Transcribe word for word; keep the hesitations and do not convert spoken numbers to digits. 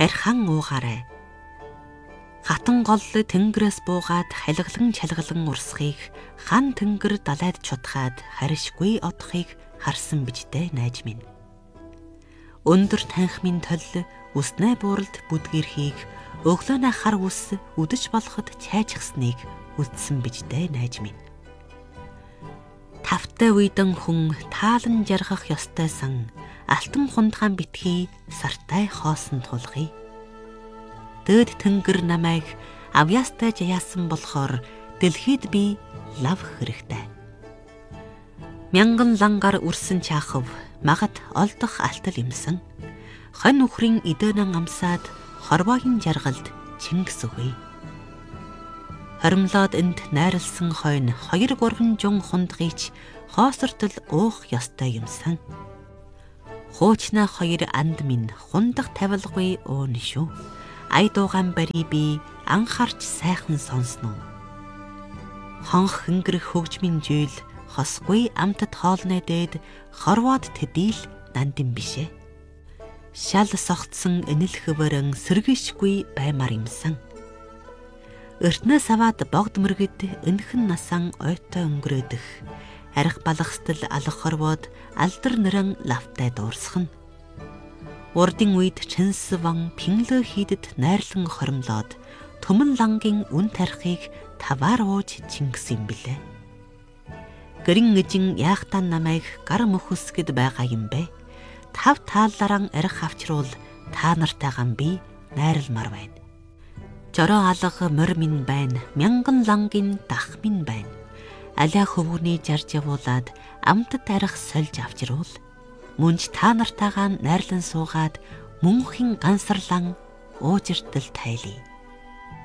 архан уугаарай. Хатан гол тэнгэрээс буугаад халиглан чалгалан урсхийг хан тэнгэр далайд чутгаад харишгүй одохыг харсан бижтэй найз минь. Өндөр танхимын толь үснэ бууралд бүдгэрхийг өглөөнэ хар үс үдэж болоход чайжгсныг үздсэн бижтэй найз минь. Тавтай үйдэн хүн таалан жаргах ёстойсан алтан хундгаан битгий сартай хоосон тулгый. Дөөд тэнгэр намайг авьяастай жаяасан болохоор дэлхийд би лав хэрэгтэй. Мянган лангаар үрсэн чаахав магад олдох алтал юмсан. Хонь үхрийн идэнэн амсаад хорвоогийн жаргалд Чингис өгье. Хоримлоод энд найрлсан хойно хоёр гурван жун хундгийч хоосортол уух ёстой юмсан. Хуучна хоёр анд минь хундах тавилгүй уун шүү. Ай дуугаан бари би анхаарч сайхан сонсноо. Хонх хөнгөрөх хөгжмийн жийл хосгүй амтад хоолны дээд хорвоод тэдийл нандин бишээ. Шал согтсон энэл хөвөрөн сэргийшгүй баймар юмсан. Өртнөөс аваад богд мөргөд энхэн насан ойтой өнгөрөөдөх. Арх балгастал алах хорвоод алдар нэрэн лавтай дуурсхна. Урдын үед Чинсван пинглө хийдэд найрлан хоримлоод төмөн лангийн үн тарихыг таваар ууж Чингис юм билээ. Гэрин эжин яахтан намайг гар мөхөсгэд байгаа юм бэ? Тав таалларан арх авчруул та нартайгаан би найралмар байна. Жороо алга морь минь байна, мянган лангийн дах минь байна. Аля хөвгүний жарж явуулаад амтд арх сольж авчруул. Мөнж та нартайгаан найрлан суугаад мөнхийн гансарлан уужиртал тайлъя.